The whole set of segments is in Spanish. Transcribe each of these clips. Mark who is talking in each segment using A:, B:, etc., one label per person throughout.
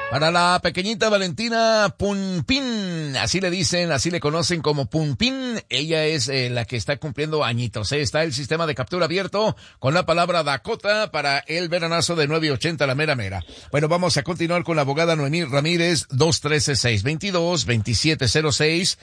A: Para la pequeñita Valentina Punpín, así le dicen, así le conocen como Punpín. Ella es la que está cumpliendo añitos. Está el sistema de captura abierto con la palabra Dakota para el veranazo de 980 la mera mera. Bueno, vamos a continuar con la abogada Noemí Ramírez, 213-622-2706,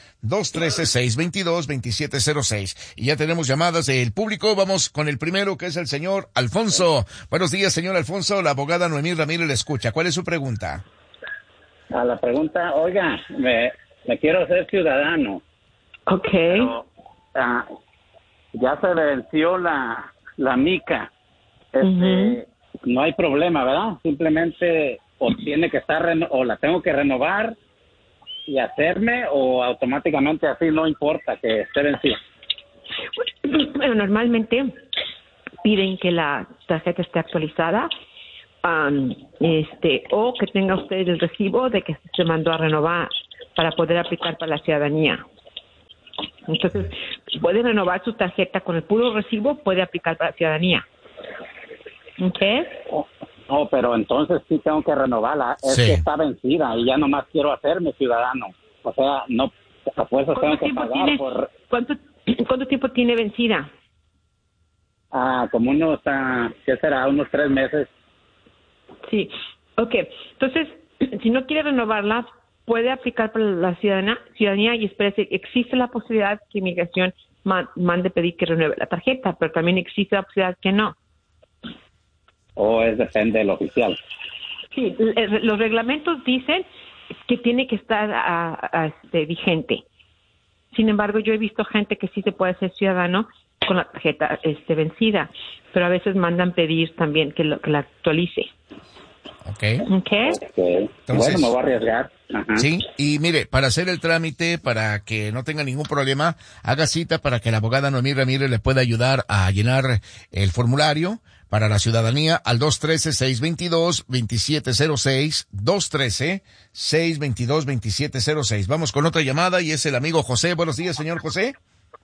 A: 213-622-2706. Y ya tenemos llamadas del público. Vamos con el primero, que es el señor Alfonso. Buenos días, señor Alfonso. La abogada Noemí Ramírez le escucha. ¿Cuál es su pregunta?
B: A la pregunta, oiga, me quiero hacer ciudadano.
C: Ok.
B: Pero, ya se venció la mica. No hay problema, ¿verdad? Simplemente o tiene que estar o la tengo que renovar y hacerme, o automáticamente así no importa que esté vencida.
C: Bueno, normalmente piden que la tarjeta esté actualizada. O que tenga usted el recibo de que se mandó a renovar para poder aplicar para la ciudadanía. Entonces, puede renovar su tarjeta con el puro recibo, puede aplicar para la ciudadanía. ¿Ok?
B: No, pero entonces sí tengo que renovarla. Es que está vencida y ya nomás quiero hacerme ciudadano. O sea, no, a fuerzas tengo que pagar por...
C: ¿Cuánto tiempo tiene vencida?
B: Como unos, ¿qué será? Unos 3 meses.
C: Sí, ok. Entonces, si no quiere renovarla, puede aplicar para la ciudadanía y espérese, existe la posibilidad que Inmigración mande pedir que renueve la tarjeta, pero también existe la posibilidad que no.
B: Depende del oficial.
C: Sí, los reglamentos dicen que tiene que estar vigente. Sin embargo, yo he visto gente que sí se puede hacer ciudadano con la tarjeta vencida, pero a veces mandan pedir también que la actualice.
A: Okay.
B: Entonces, bueno, me voy a arriesgar. Ajá.
A: Sí, y mire, para hacer el trámite, para que no tenga ningún problema, haga cita para que la abogada Noemí Ramírez le pueda ayudar a llenar el formulario para la ciudadanía al 213-622-2706, 213-622-2706. Vamos con otra llamada y es el amigo José. Buenos días, señor José.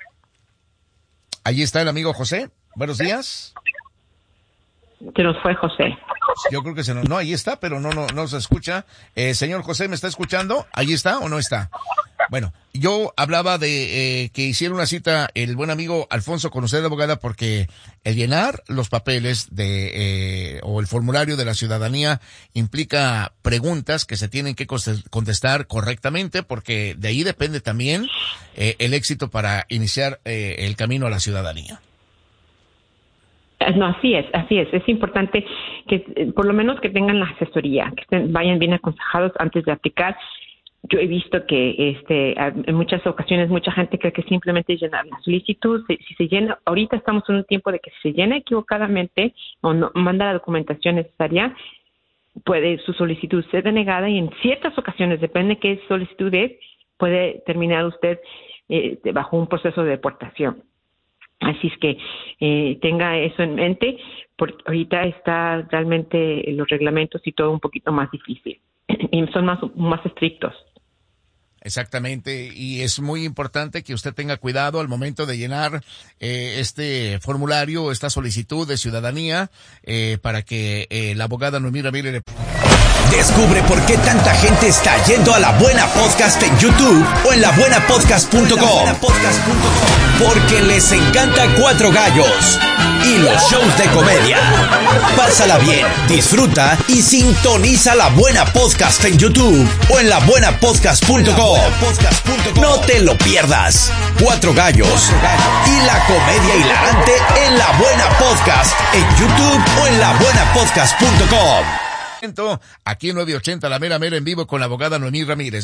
A: Ahí está el amigo José. Buenos días.
C: Se nos fue José.
A: Yo creo que no, ahí está, pero no se escucha. Señor José, ¿me está escuchando? ¿Ahí está o no está? Bueno, yo hablaba de que hiciera una cita el buen amigo Alfonso con usted, abogada, porque el llenar los papeles o el formulario de la ciudadanía implica preguntas que se tienen que contestar correctamente, porque de ahí depende también el éxito para iniciar el camino a la ciudadanía.
C: No, así es. Es importante que por lo menos que tengan la asesoría, que vayan bien aconsejados antes de aplicar. Yo he visto que en muchas ocasiones mucha gente cree que simplemente llenar la solicitud, si se llena, ahorita estamos en un tiempo de que si se llena equivocadamente o no manda la documentación necesaria, puede su solicitud ser denegada y en ciertas ocasiones, depende de qué solicitud es, puede terminar usted bajo un proceso de deportación. Así es que tenga eso en mente, porque ahorita está realmente los reglamentos y todo un poquito más difícil y son más estrictos.
A: Exactamente, y es muy importante que usted tenga cuidado al momento de llenar este formulario, esta solicitud de ciudadanía, para que la abogada Noemí Ramírez le...
D: Descubre por qué tanta gente está yendo a La Buena Podcast en YouTube o en labuenapodcast.com. Porque les encanta Cuatro Gallos y los shows de comedia. Pásala bien, disfruta y sintoniza La Buena Podcast en YouTube o en labuenapodcast.com. No te lo pierdas. Cuatro Gallos y la comedia hilarante en La Buena Podcast en YouTube o en labuenapodcast.com.
A: Aquí en 980 la mera mera en vivo con la abogada Noemí Ramírez,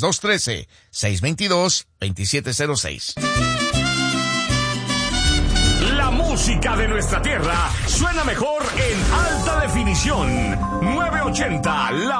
A: 213-622-2706.
E: La música de nuestra tierra suena mejor en alta definición. 980 la